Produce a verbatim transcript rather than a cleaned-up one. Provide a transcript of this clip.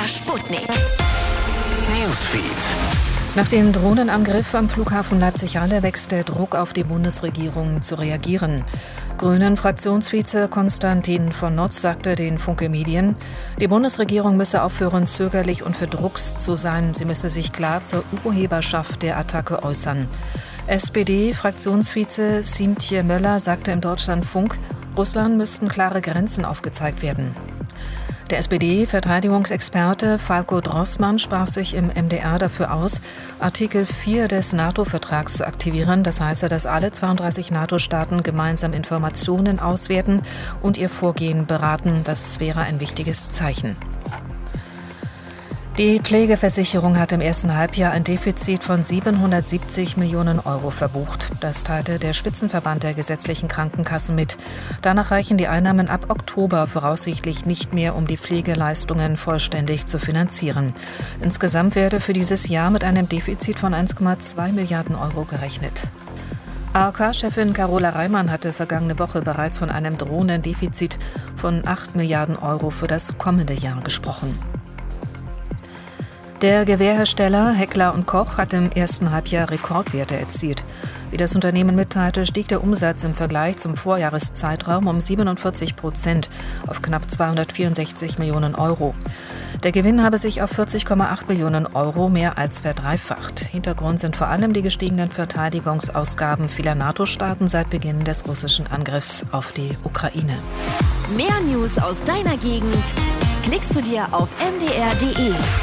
der Sputnik. Newsfeed. Nach dem Drohnenangriff am Flughafen Leipzig-Halle wächst der Druck auf die Bundesregierung zu reagieren. Grünen-Fraktionsvize Konstantin von Notz sagte den Funke Medien, die Bundesregierung müsse aufhören, zögerlich und verdruckst zu sein. Sie müsse sich klar zur Urheberschaft der Attacke äußern. S P D-Fraktionsvize Siemtje Möller sagte im Deutschlandfunk, Russland müssten klare Grenzen aufgezeigt werden. Der S P D-Verteidigungsexperte Falko Drossmann sprach sich im M D R dafür aus, Artikel vier des NATO-Vertrags zu aktivieren. Das heiße, dass alle zweiunddreißig NATO-Staaten gemeinsam Informationen auswerten und ihr Vorgehen beraten. Das wäre ein wichtiges Zeichen. Die Pflegeversicherung hat im ersten Halbjahr ein Defizit von siebenhundertsiebzig Millionen Euro verbucht. Das teilte der Spitzenverband der gesetzlichen Krankenkassen mit. Danach reichen die Einnahmen ab Oktober voraussichtlich nicht mehr, um die Pflegeleistungen vollständig zu finanzieren. Insgesamt werde für dieses Jahr mit einem Defizit von eins Komma zwei Milliarden Euro gerechnet. A O K-Chefin Carola Reimann hatte vergangene Woche bereits von einem drohenden Defizit von acht Milliarden Euro für das kommende Jahr gesprochen. Der Gewehrhersteller Heckler und Koch hat im ersten Halbjahr Rekordwerte erzielt. Wie das Unternehmen mitteilte, stieg der Umsatz im Vergleich zum Vorjahreszeitraum um siebenundvierzig Prozent auf knapp zweihundertvierundsechzig Millionen Euro. Der Gewinn habe sich auf vierzig Komma acht Millionen Euro mehr als verdreifacht. Hintergrund sind vor allem die gestiegenen Verteidigungsausgaben vieler NATO-Staaten seit Beginn des russischen Angriffs auf die Ukraine. Mehr News aus deiner Gegend klickst du dir auf m d r punkt d e.